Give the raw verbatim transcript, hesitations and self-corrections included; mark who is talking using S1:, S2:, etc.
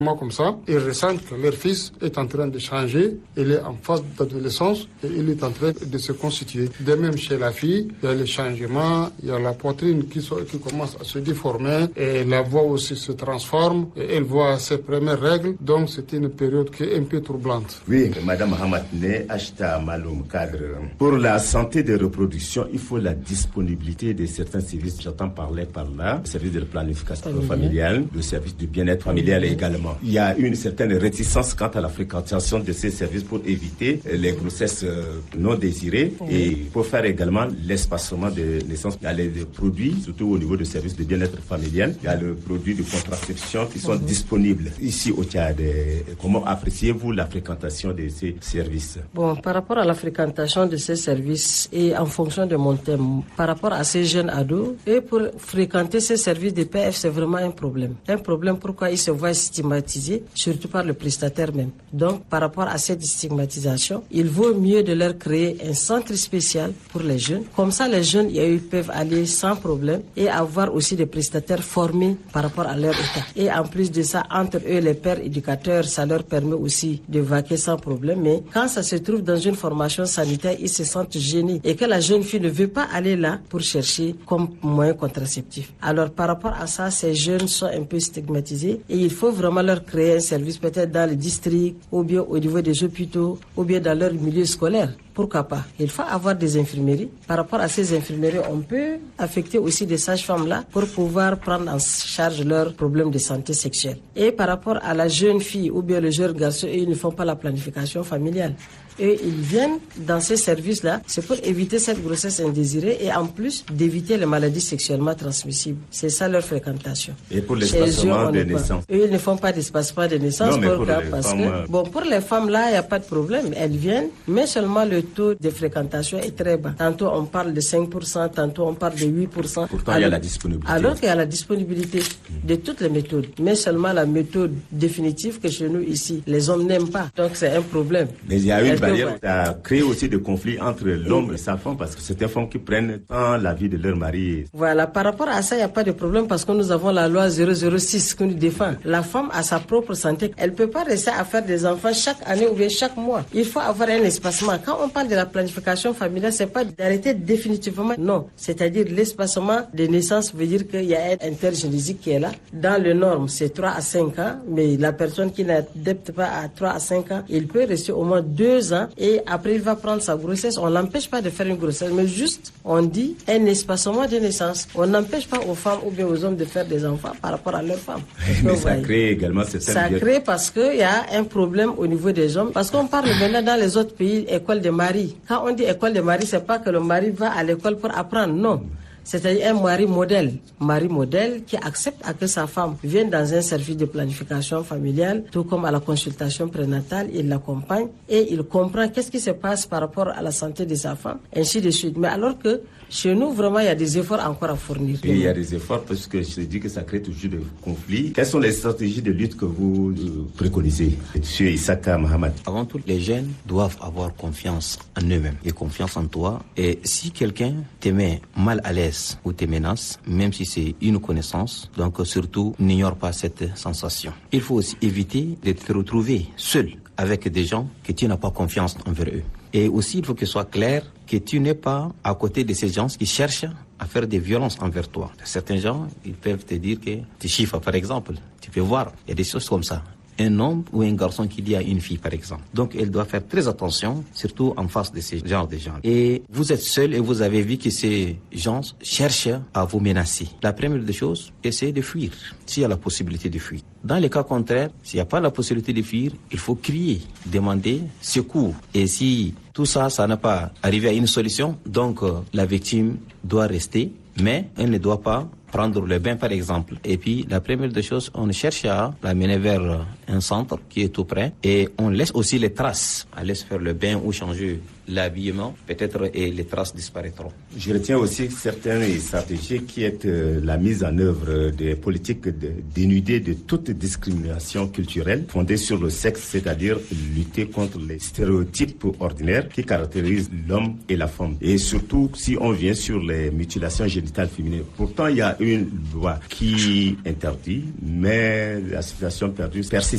S1: comme ça, ils ressentent que leur fils est en train de changer, il est en phase d'adolescence et il est en train de se constituer. De même chez la fille, il y a les changements, il y a la poitrine qui, so, qui commence à se déformer et la voix aussi se transforme et elle voit ses premières règles, donc c'est une période qui est un peu troublante.
S2: Oui, Madame Hamatne, Ashta Maloum Cadre. Pour la santé de reproduction, il faut la disponibilité de certains services, j'entends parler par là, le service de planification familiale, familiale le service du bien-être familial également. Il y a une certaine réticence quant à la fréquentation de ces services pour éviter les grossesses non désirées et pour faire également l'espacement de naissance. Il y a les produits, surtout au niveau du service de bien-être familial, il y a le produit de contraception qui sont mmh. disponibles ici au Tchad. Comment appréciez-vous la fréquentation de ces services?
S3: Bon, par rapport à la fréquentation de ces services et en fonction de mon thème, par rapport à ces jeunes ados, et pour fréquenter ces services de P F, c'est vraiment un problème. Un problème pourquoi ils se voient stigmatisés, surtout par le prestataire même. Donc, par rapport à cette stigmatisation, il vaut mieux de leur créer un centre spécial pour les jeunes. Comme ça, les jeunes, ils peuvent aller sans problème et avoir aussi des prestataires formés par rapport à leur état. Et en plus de ça, entre eux, les pères éducateurs, ça leur permet aussi de vaquer sans problème. Mais quand ça se trouve dans une formation sanitaire, ils se sentent gênés et que la jeune fille ne veut pas aller là pour chercher comme moyen contraceptif. Alors, par rapport à ça, ces jeunes sont un peu stigmatisés et il faut vraiment leur créer un service peut-être dans le district ou bien au niveau des hôpitaux ou bien dans leur milieu scolaire. Pourquoi pas? Il faut avoir des infirmeries. Par rapport à ces infirmeries, on peut affecter aussi des sages-femmes là pour pouvoir prendre en charge leurs problèmes de santé sexuelle. Et par rapport à la jeune fille ou bien le jeune garçon, ils ne font pas la planification familiale. Et ils viennent dans ces services-là, c'est pour éviter cette grossesse indésirée et en plus d'éviter les maladies sexuellement transmissibles. C'est ça leur fréquentation.
S2: Et pour l'espacement de naissance?
S3: Eux, ils ne font pas d'espacement de naissance.
S2: Non, mais pour,
S3: pour
S2: les
S3: parce
S2: femmes...
S3: que, bon, pour les femmes, là, il n'y a pas de problème. Elles viennent, mais seulement le taux de fréquentation est très bas. Tantôt, on parle de cinq pour cent, tantôt, on parle de huit pour cent.
S2: Pourtant,
S3: alors,
S2: il y a la disponibilité.
S3: Alors qu'il y a la disponibilité de toutes les méthodes, mais seulement la méthode définitive que chez nous, ici, les hommes n'aiment pas. Donc, c'est un problème.
S2: Mais il y a une barrière qui a créé aussi des conflits entre l'homme et sa femme parce que c'est des femmes qui prennent tant la vie de leur mari.
S3: Voilà, par rapport à ça, il n'y a pas de problème parce que nous avons la loi zéro zéro six qui nous défend. La femme a sa propre santé. Elle ne peut pas rester à faire des enfants chaque année ou bien chaque mois. Il faut avoir un espacement. Quand on parle de la planification familiale, c'est pas d'arrêter définitivement. Non, c'est-à-dire l'espacement de naissance veut dire qu'il y a un intergénésique qui est là. Dans le norme, c'est trois à cinq ans, mais la personne qui n'adapte pas à trois à cinq ans, il peut rester au moins deux ans et après il va prendre sa grossesse. On l'empêche pas de faire une grossesse, mais juste, on dit un espacement de naissance. On n'empêche pas aux femmes ou bien aux hommes de faire des enfants par rapport à leurs femmes.
S2: Mais ça voyez, crée également certaines...
S3: Ça crée parce qu'il y a un problème au niveau des hommes. Parce qu'on parle maintenant dans les autres pays, école de mari. Quand on dit école de mari, c'est pas que le mari va à l'école pour apprendre, non. C'est-à-dire un mari modèle, mari modèle qui accepte à que sa femme vienne dans un service de planification familiale, tout comme à la consultation prénatale, il l'accompagne et il comprend qu'est-ce qui se passe par rapport à la santé de sa femme, ainsi de suite. Mais alors que chez nous, vraiment, il y a des efforts encore à fournir.
S2: Et il y a des efforts parce que je dis que ça crée toujours des conflits. Quelles sont les stratégies de lutte que vous euh, préconisez, M. Issaka Mohamed?
S4: Avant tout, les jeunes doivent avoir confiance en eux-mêmes et confiance en toi. Et si quelqu'un te met mal à l'aise ou te menace, même si c'est une connaissance, donc surtout, n'ignore pas cette sensation. Il faut aussi éviter de te retrouver seul avec des gens que tu n'as pas confiance envers eux. Et aussi, il faut que ce soit clair que tu n'es pas à côté de ces gens qui cherchent à faire des violences envers toi. Certains gens, ils peuvent te dire que tu chiffres, par exemple. Tu peux voir, il y a des choses comme ça. Un homme ou un garçon qui dit à une fille, par exemple. Donc, elle doit faire très attention, surtout en face de ces genres de gens. Et vous êtes seul et vous avez vu que ces gens cherchent à vous menacer. La première des choses, essayez de fuir, s'il y a la possibilité de fuir. Dans les cas contraires, s'il n'y a pas la possibilité de fuir, il faut crier, demander secours. Et si tout ça, ça n'a pas arrivé à une solution, donc euh, la victime doit rester, mais elle ne doit pas prendre le bain, par exemple. Et puis, la première des choses, on cherche à la mener vers un centre qui est tout près et on laisse aussi les traces. On laisse faire le bain ou changer l'habillement, peut-être, et les traces disparaîtront.
S2: Je retiens aussi certaines stratégies qui est euh, la mise en œuvre des politiques de, dénudées de toute discrimination culturelle fondée sur le sexe, c'est-à-dire lutter contre les stéréotypes ordinaires qui caractérisent l'homme et la femme. Et surtout, si on vient sur les mutilations génitales féminines. Pourtant, il y a une loi qui interdit, mais la situation perdue persiste.